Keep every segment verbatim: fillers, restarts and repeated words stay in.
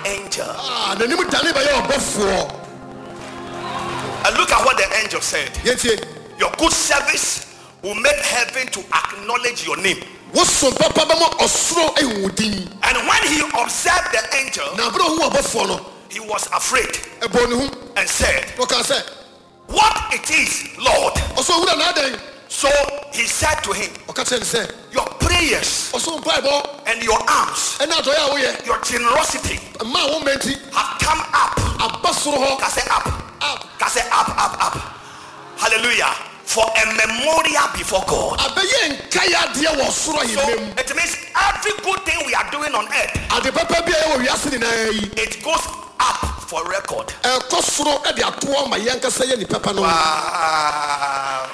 angel. Ah, the name Dani by your buffalo. And look at what the angel said. Yes, your good service will make heaven to acknowledge your name. What's so papa or slow a woodin? And when he observed the angel, now, bro, who are buffalo? he was afraid A bonu and said, what can I say? what it is, Lord? Also, who are not there? So he said to him, What can I say? your prayers Also, Bible and your arms, and now to your your generosity my woman, have come up. a bustle Can say up, up. can say up, up, up. Hallelujah. For a memorial before God. I begin Kaya dear was so So it means every good thing we are doing on earth, at the papa be a yasin. it goes up for record. A costro at the atoa, my yanka say any papa no. Wow.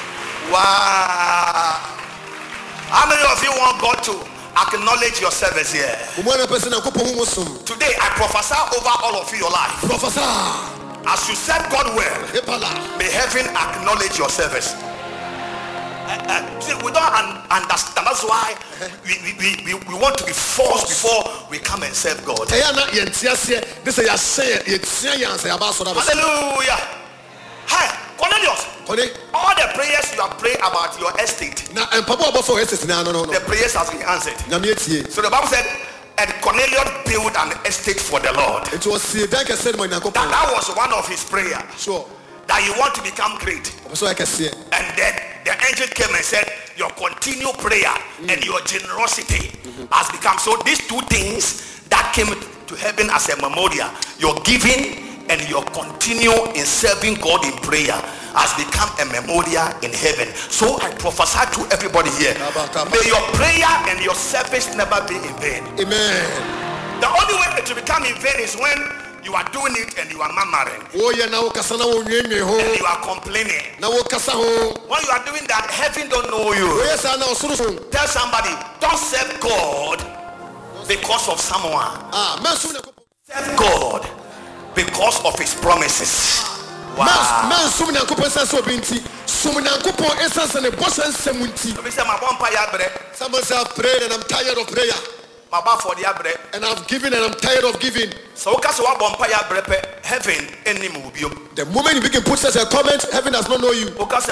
Wow. How many of you want God to acknowledge your service here? One person a couple musum. Today I prophesy over all of you your life. Professor As you serve God well, Hepala. may heaven acknowledge your service. Uh, uh, see, we don't un- understand. That's why we, we, we, we want to be forced before we come and serve God. Ayana Yantiasia, this is a say, it's Yan about Hallelujah. Hi, Cornelius. Honey, All the prayers you have prayed about your estate, now and Papa before his no, no, no, the prayers has been answered. Namieti. So the Bible said, and Cornelius built an estate for the Lord. It was the Dank said, my Nako. That, that was one of his prayers. Sure. That you want to become great. So I can see it. And then the angel came and said, your continued prayer mm. and your generosity mm-hmm. has become. So these two things that came to heaven as a memorial, your giving and your continue in serving God in prayer has become a memorial in heaven. So I prophesy to everybody here, may your prayer and your service never be in vain. Amen. The only way it will become in vain is when you are doing it and you are murmuring. Oh, yeah, now Casana will name me home. And you are complaining. Now Casa home. When you are doing that, heaven don't know you. Yes, I know. Tell somebody, don't serve God because of someone. Ah, man, soon serve God because of his promises. Wow. Man, soon I could possess so binti. Soon I could put essence and a boss and semunti. Someone said, prayed and I'm tired of prayer. And I've given and I'm tired of giving. So heaven the moment you begin to put as a comment, heaven does not know you.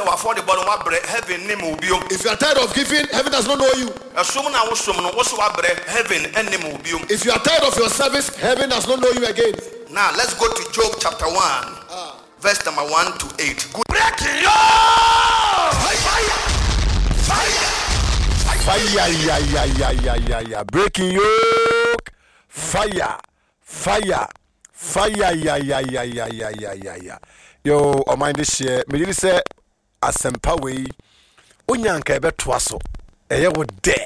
If you are tired of giving, heaven does not know you. If you are tired of your service, heaven does not know you again. Now let's go to Job chapter one, ah. verse number one to eight. Good. Breaking yoke! Fire! Fire! Fire! Yeah, yeah, yeah, yeah, yeah, yeah. Breaking yoke! Fire! Fire! Fire! Yeah, yeah, yeah, yeah, yeah, yeah, yeah, yeah. Yo, oh mind this year. Me did say asempa we. Onyanka ebe twaso. Eye wo de.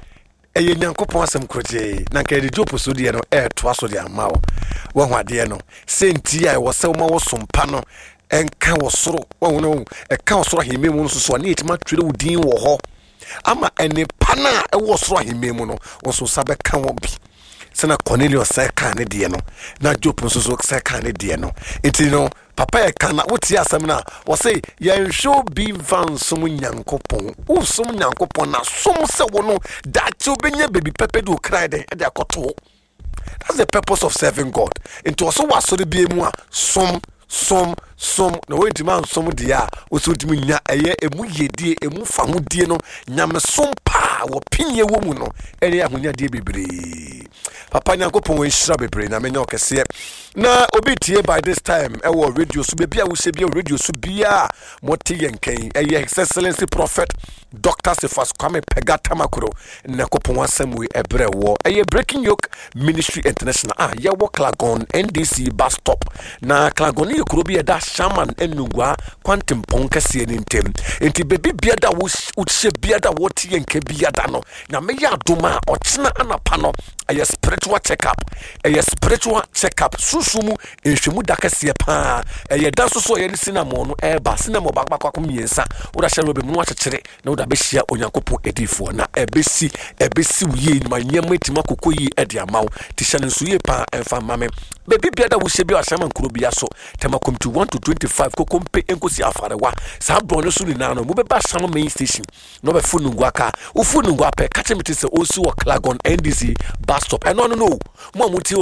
Eye nyankopon asem kroje. Nanka de Job so de no e twaso de amawo. Wo hwade no. Senti ai wo se wo ma wo sompa no. Enka wo soro. Wo no. E ka wo soro hime mu no so na etima twere wo din wo ho. Ama ene pana e wo soro hime mu no. Wo so sabe ka wo bi. Sena Cornelius say kan ne de no. Na Job so so say kan ne de no. Enti no papa e kan na woti asem na wo say ye show be van som nyankopon. Wo som nyankopon na som se wo no that you benya baby pepe do cry den e de akoto. That's the purpose of serving God. Into also was so the be mu a som som som no we demand som dia o so dimi nya eye emu yedie emu fa ho die no nyame som pa wo pinye wo mu no ene ahonya die bebre papa nyankopon we hira bebre na menya okese na obi tie by this time e wo radio so bia wo se bia radio so bia moti yenken eye excellency prophet Doctor Sefas Kwame Pegata Makuro nakopon asem we ebre wo eye Breaking Yoke Ministry International ah ye wo Klagon N D C bus stop na Klagon ye kuro bi da shaman enugwa quantum ponkase ni ntem enti bebi bia da wo uhye bia da wo tie nke bia da no na me ya adoma ochina anapa no eye spiritual check up eye spiritual check up susumu enhwemu dakase pa eye da so so ye sinamo no e ba sinamo ba kwa kwa miensa wo da hye be mu achekere na da behia onyankopon edifo na ebesi ebesi uye ma nyema etima kokko yi ede amaw ti hye nso ye pa emfa mame bebi bia da wo hye bia ashama nkuro bia so tema come to one to twenty-five kokompe enkosi afarewa sa bro no so ni na no mo be ba ashama main station no be funu ngwaka u funu ngwa pe kache meti se osi wo Klagon N D C bus stop e no no no mo amuti